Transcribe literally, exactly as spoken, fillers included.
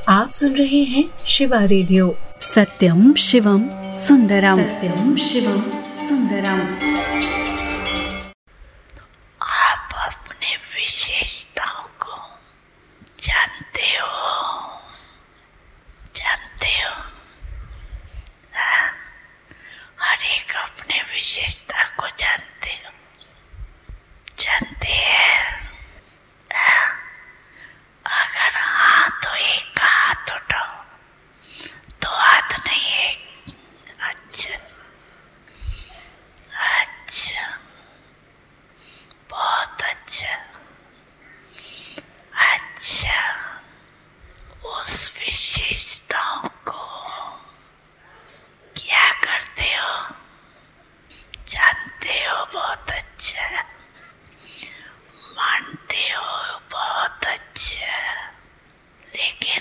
आप सुन रहे हैं शिवा रेडियो। सत्यम शिवम सुंदरम, सत्यम शिवम सुंदरम। आप अपने विशेषताओं को जानते हो, जानते हो हाँ? हर एक अपने विशेषता को जानते हो, जानते हैं हाँ? अगर हाँ तो एक हाथ उठाओ, दो हाथ नहीं एक। अच्छा अच्छा, बहुत अच्छा अच्छा। उस विशेषताओं को क्या करते हो, जानते हो, बहुत अच्छा, मानते हो, बहुत अच्छा। लेकिन